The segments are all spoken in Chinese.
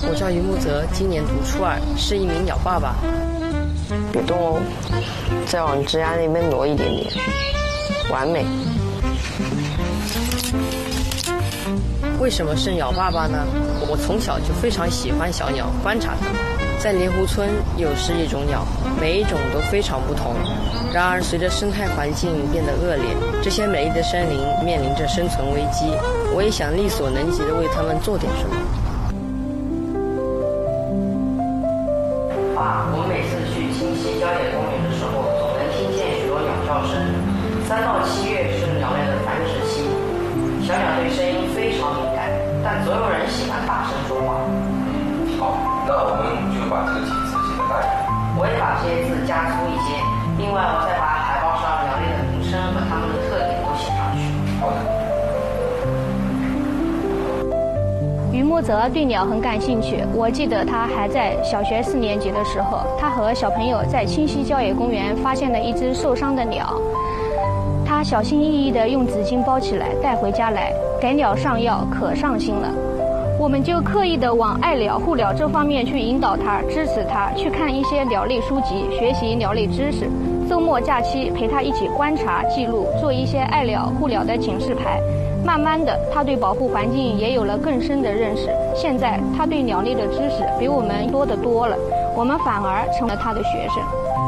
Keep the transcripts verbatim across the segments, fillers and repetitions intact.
我叫于木泽，今年读初二，是一名鸟爸爸。 别动哦，再往枝丫那边挪一点点，完美。 为什么是鸟爸爸呢？我从小就非常喜欢小鸟，观察它们。在莲湖村有十几种鸟，每一种都非常不同。然而，随着生态环境变得恶劣，这些美丽的森林面临着生存危机。我也想力所能及地为它们做点什么。爸，我每次去清溪郊野公园的时候，总能听见许多鸟叫声。三到七月是鸟类的繁殖期，小鸟对声音非常敏感，但总有人喜欢大声说话。 好，那我们就把这个几字写得大一点。 我也把这些字加粗一些，另外我再把海报上鸟类的名称和它们的特点都写上去。 好的。 于木泽对鸟很感兴趣，我记得他还在小学四年级的时候，他和小朋友在清溪郊野公园发现了一只受伤的鸟，他小心翼翼地用纸巾包起来带回家来，给鸟上药，可上心了。我们就刻意地往爱鸟护鸟这方面去引导他，支持他去看一些鸟类书籍，学习鸟类知识。周末假期陪他一起观察记录，做一些爱鸟护鸟的警示牌。慢慢的，他对保护环境也有了更深的认识。现在他对鸟类的知识比我们多得多了，我们反而成了他的学生。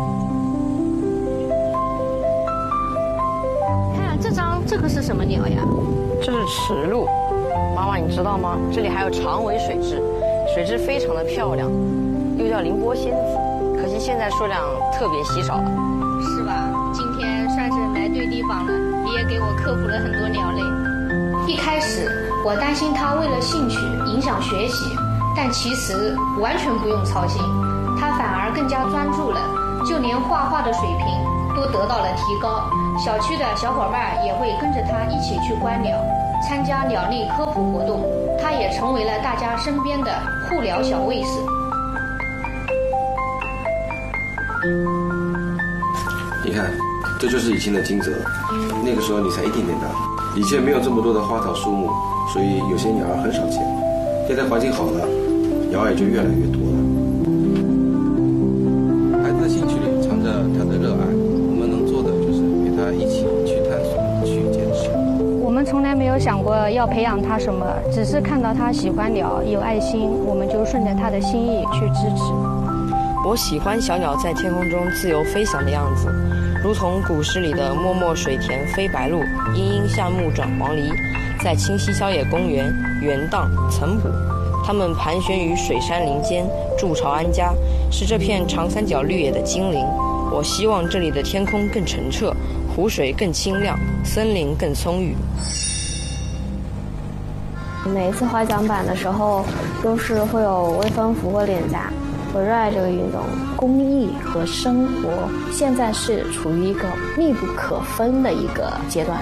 看这张，这个是什么鸟呀？ 这是池鹭。妈妈，你知道吗？这里还有长尾水蛭，水蛭非常的漂亮，又叫凌波仙子，可惜现在数量特别稀少了。 是吧？今天算是来对地方了，你也给我科普了很多鸟类。一开始我担心他为了兴趣影响学习，但其实完全不用操心，他反而更加专注了，就连画画的水平都得到了提高。小区的小伙伴也会跟着他一起去观鸟，参加鸟类科普活动，他也成为了大家身边的护鸟小卫士。 你看，这就是以前的金泽，那个时候你才一点点大。以前没有这么多的花草树木，所以有些鸟儿很少见。现在环境好了，鸟儿也就越来越多了。孩子的兴趣里藏着他的热爱，我们能做的就是陪他一起去探索，去坚持。 我们从来没有想过要培养他什么，只是看到他喜欢鸟，有爱心，我们就顺着他的心意去支持。 我喜欢小鸟在天空中自由飞翔的样子，如同古诗里的漠漠水田飞白鹭，阴阴夏木转黄鹂。在清溪郊野公园、元荡、岑浦，它们盘旋于水山林间，筑巢安家，是这片长三角绿野的精灵。我希望这里的天空更澄澈，湖水更清亮，森林更葱郁。 每一次滑桨板的时候，都是会有微风拂过脸颊。我热爱这个运动， 公益和生活现在是处于一个密不可分的一个阶段。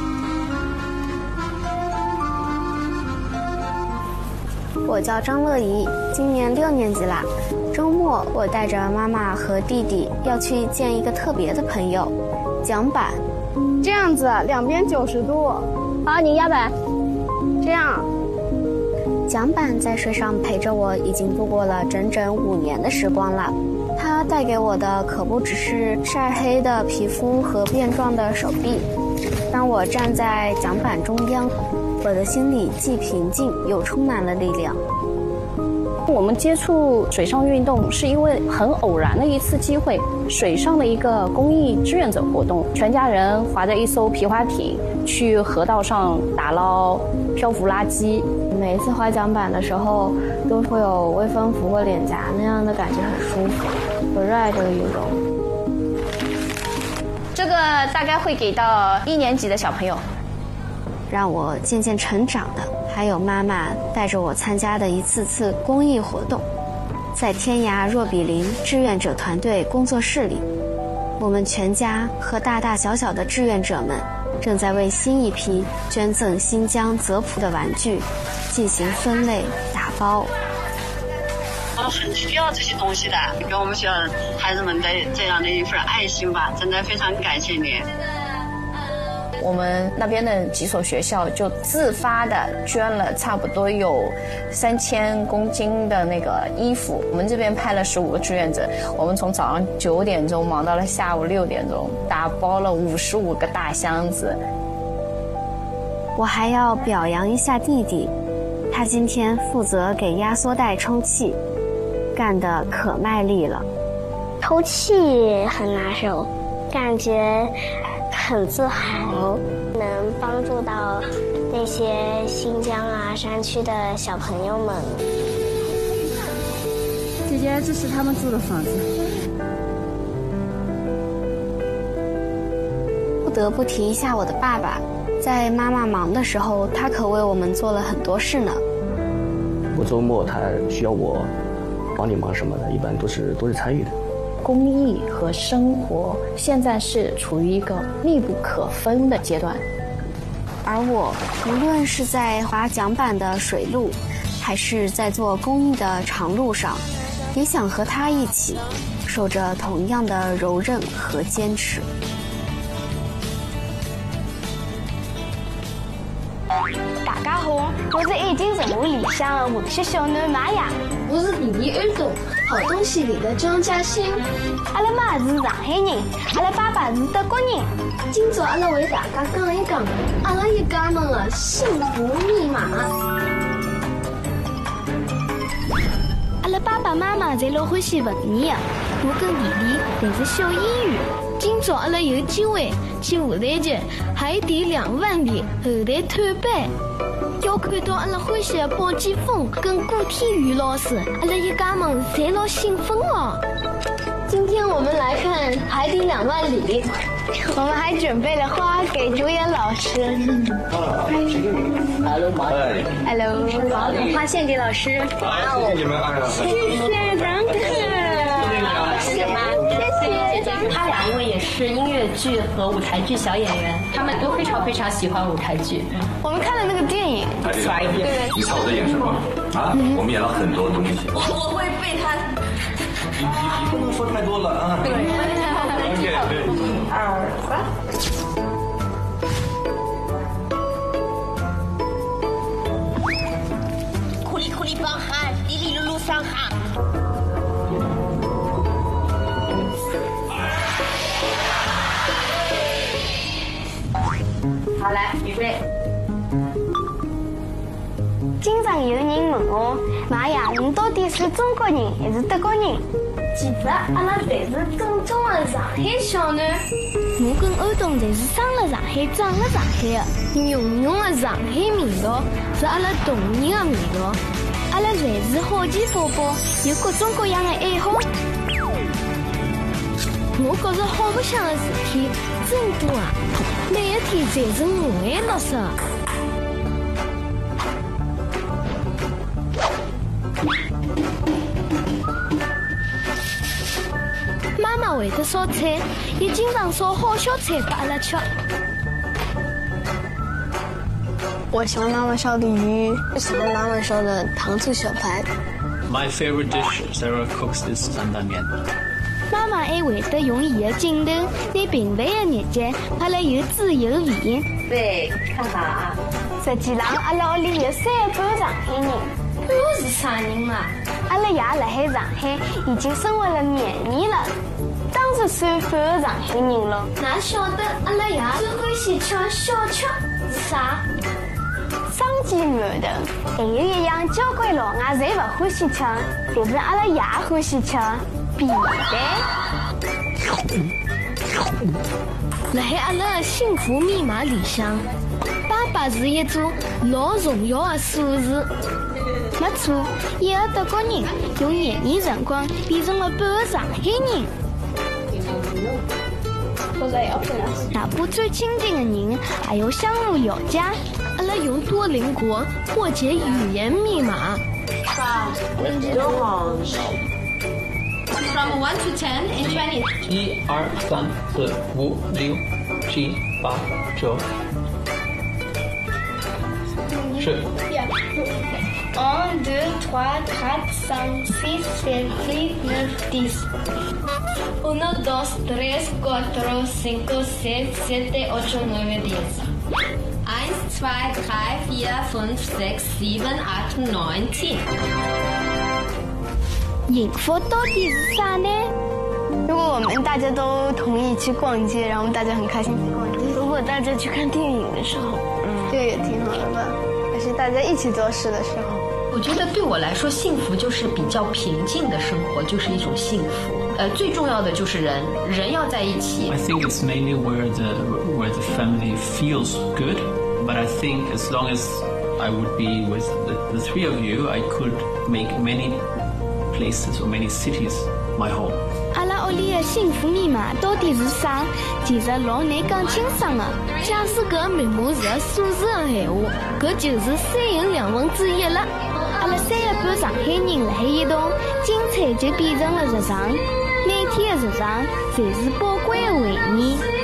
我叫张乐怡，今年六年级啦。周末我带着妈妈和弟弟要去见一个特别的朋友，桨板。 这样子，两边九十度。 好，你压板。 这样。 桨板在水上陪着我已经度过了整整五年的时光了，它带给我的可不只是晒黑的皮肤和变壮的手臂。当我站在桨板中央，我的心里既平静又充满了力量。 我们接触水上运动是因为很偶然的一次机会，水上的一个公益志愿者活动，全家人划着一艘皮划艇去河道上打捞漂浮垃圾。 每一次滑桨板的时候，都会有微风拂过脸颊，那样的感觉很舒服。我热爱这个运动。 这个大概会给到一年级的小朋友。 让我渐渐成长的，还有妈妈带着我参加的一次次公益活动。在天涯若比邻志愿者团队工作室里，我们全家和大大小小的志愿者们正在为新一批捐赠新疆泽普的玩具进行分类打包。 我很需要这些东西的，给我们学校孩子们的这样的一份爱心吧，真的非常感谢你。 我们那边的几所学校就自发的捐了差不多有三千公斤的那个衣服。我们这边派了十五个志愿者，我们从早上九点钟忙到了下午六点钟，打包了五十五个大箱子。 我还要表扬一下弟弟，他今天负责给压缩袋充气，干得可卖力了。 透气很拿手，感觉很自豪，能帮助到那些新疆啊山区的小朋友们。 姐姐，这是他们住的房子。 不得不提一下我的爸爸，在妈妈忙的时候，他可为我们做了很多事呢。 我周末他需要我帮你忙什么的，一般都是都是参与的。 公益和生活现在是处于一个密不可分的阶段， 而我无论是在滑桨板的水路，还是在做公益的长路上，也想和他一起守着同样的柔韧和坚持。 大家好，我是爱情生活里向的混血小囡玛雅。 我是弟弟儿童，好东西里的张嘉欣。 阿拉妈是上海人，阿拉爸爸是德国人。 今朝阿拉为大家讲一讲阿拉一家门的幸福密码。 阿拉爸爸妈妈侪老欢喜文艺的，我跟弟弟侪是小演员。今朝阿拉有机会去舞台剧《海底两万里》后台探班，要看到阿拉欢喜的鲍剑锋跟顾天宇老师，阿拉一家门侪老兴奋哦。 今天我们来看《海底两万里》， 我们还准备了花给主演老师。 Hello， 妈。 Hello， 好，花献给老师。 好，谢谢你们，哎呀， 谢谢，张哥。 谢谢妈，谢谢。 他俩因为也是音乐剧和舞台剧小演员，他们都非常非常喜欢舞台剧。 我们看了那个电影， 对，你猜我在演什么啊？我们演了很多东西。 我我会被他。 你你不能说太多了啊。对。一二三。 苦力苦力帮喊，哩哩噜噜上喊。 好，来，预备。 经常有人问我，玛雅，你到底是中国人还是德国人？ 其实阿拉侪是正宗的上海小囡。 我跟欧东侪是生了上海、长了上海的，浓浓的上海味道是阿拉童年的味道。阿拉侪是好奇宝宝，有各种各样的爱好。我觉着好白相的事体真多啊，每一天侪是我的乐色。妈妈会得烧菜，也经常烧好小菜给阿拉吃。 我喜欢妈妈烧的鱼，我喜欢妈妈烧的糖醋小排。 My favorite dish Sarah cooks is 担担面。 妈妈还会得用伊的镜头，拿平凡的日节拍了有滋有味。 对，看好啊！ 实际上，阿拉屋里有三半上海人。 我是啥人嘛？ 阿拉爷辣海上海已经生活了廿年了，当然算半个上海人了。 哪晓得阿拉爷最欢喜吃小吃是啥？ 生煎馒头，还有一样交关老外侪勿欢喜吃，但是阿拉爷欢喜吃皮蛋。辣海阿拉的幸福密码里向，爸爸是一组老重要的数字。没错，一个德国人用廿年辰光变成了半个上海人。哪怕最亲近的人还要相互了解。阿拉用多邻国破解语言密码。 From one to ten in Chinese。 一二三四五六七八九。 是。 un, deux, trois, quatre, cinq, six, sept, huit, neuf, dix. uno, dos, tres, cuatro, cinco, seis, siete, ocho, nueve, diez. eins, zwei, drei, vier, fünf, sechs, sieben, acht, neun, zehn. 幸福到底是啥呢？ 如果我们大家都同意去逛街，然后大家很开心去逛街。如果大家去看电影的时候，嗯，这个也挺好的吧？还是大家一起做事的时候。 我觉得对我来说，幸福就是比较平静的生活，就是一种幸福。呃，最重要的就是人，人要在一起。 I think it's mainly where the where the family feels good, but I think as long as I would be with the, the three of you, I could make many places or many cities my home. 阿拉屋里的幸福密码到底是啥？其实老难讲清爽的。假使搿密码是个数字的闲话，搿就是三有两分之一了。阿拉三个半上海人辣海一道，精彩就变成了日常。每天的日常，侪是宝贵的回忆。